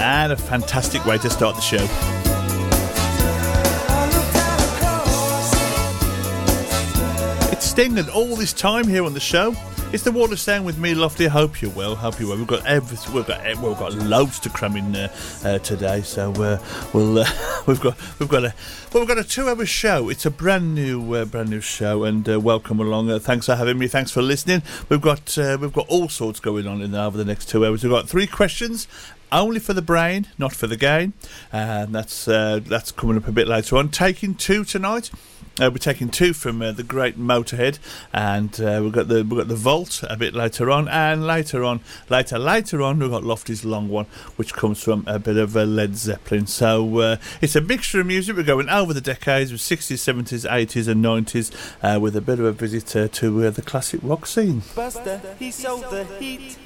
and a fantastic way to start the show. It's Sting, and all this time here on the show, it's the Wall of Sound with me, Lofty. I hope you're well. We've got everything. We've got loads to cram in today. So we've got a 2-hour show. It's a brand new show, and welcome along. Thanks for having me. Thanks for listening. We've got all sorts going on over the next 2 hours. We've got 3 questions. Only for the brain, not for the gain, and that's coming up a bit later on. Taking 2 tonight. We're taking 2 from the great Motorhead, and we've got the Vault a bit later on, and later on we've got Lofty's Long One, which comes from a bit of Led Zeppelin. So it's a mixture of music. We're going over the decades of 60s, 70s, 80s, and 90s with a bit of a visit to the classic rock scene. Buster, he sold the heat.